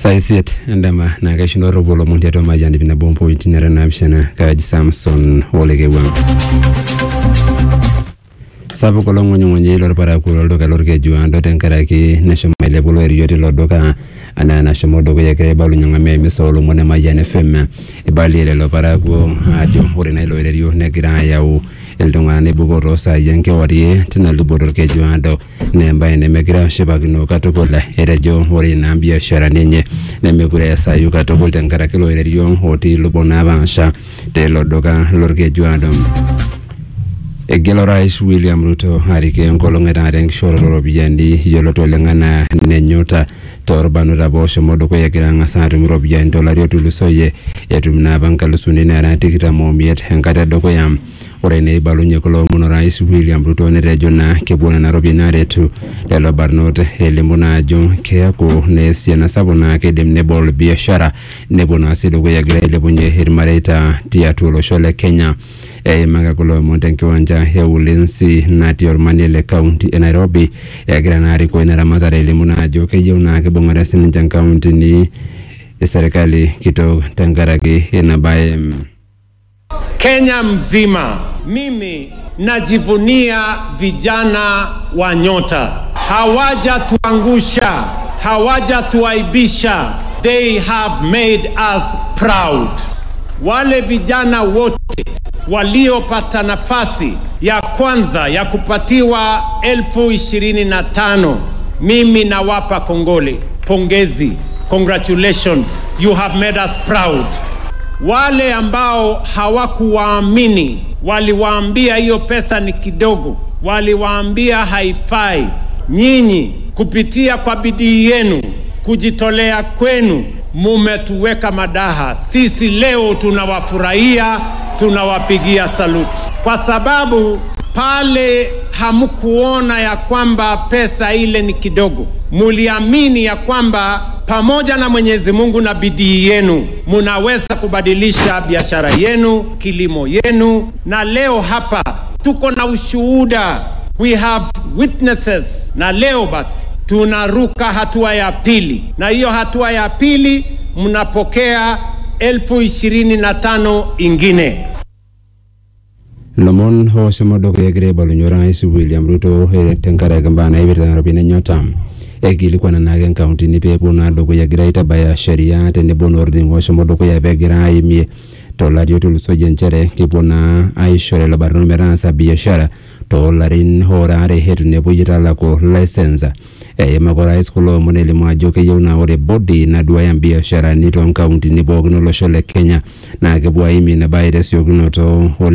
Saisit ndama na kashindo robolo munti ato majandi bina bompo itinera na bishana kaji Samson Olegewa. Sabu kolongo nyonye lor para kulo ka lor ke juando tenkaraki national level erioti lodoka ana national dogo yake balu nyanga me solo mone majane FM ibali lo para ko adio ore na lo erio negira yau eldonga ne bugo rosa yanke warie tina lubodor ke juando ne mbaye ne megira shebagino katokola erejo ore na biashara nenye ne megure sayu katokol tenkaraki lo erio hoti lubona bansha te lodoka lor ke juando. Egelo Rais William Ruto harike ngolongera reng shororo biyandi yoloto lengana nenyota torbano rabosho modoko yagira ngasatu mirobiyandi dolari tulusoye etumna bankalusuni na ratikita momiet hengata doko yam orene balunye kolo muno Rais William Ruto ne rejona kebona na robina retu lelo barnote elimuna jo keako nesia na sabona kedem nebol biashara nebona sidogo yagira elebunye hirmareta tiatulo shole Kenya magakolo montenke wanja ya ulinzi na Tiormanile County Nairobi yagira nari ko ina ramazare elimuna jo keyuna kebongara Sinjan County ni serikali kito tangaraki inabaye Kenya mzima. Mimi najivunia vijana wa Nyota. Hawajatuangusha, hawajatuaibisha. They have made us proud. Wale vijana wote waliopata nafasi ya kwanza ya kupatiwa 25,000 mimi nawapa kongole, pongezi, congratulations, you have made us proud. Wale ambao hawakuwaamini, waliwaambia hiyo pesa ni kidogo, waliwaambia haifai, nyinyi kupitia kwa bidii yenu, kujitolea kwenu, mumetuweka madaha. Sisi leo tunawafurahia, tunawapigia saluti, kwa sababu pale hamkuona ya kwamba pesa ile ni kidogo. Muliamini ya kwamba pamoja na Mwenyezi Mungu na bidii yenu munaweza kubadilisha biashara yenu, kilimo yenu, na leo hapa tuko na ushuhuda, we have witnesses, na leo basi tunaruka hatua ya pili, na hiyo hatua ya pili mnapokea 25,000 ingine. Lomon ho somodoko yegre balunyora Rais William Ruto tenkara gambana ibeta na robine Nyota egili kwa Nagen County ni pepo na dogo yagira itabaya sheria tene bono ording ho somodoko ya begira imie tolari tulusoje nchere kipona aishore lo barno meransa biashara tolarin horare hetu ne bujitala ko license magora Rais kulo moneli mwajoke yuna ore body na duwa ya biashara ni Tom County ni bogno lo shole Kenya na kebwa imi na bayre sio gnoto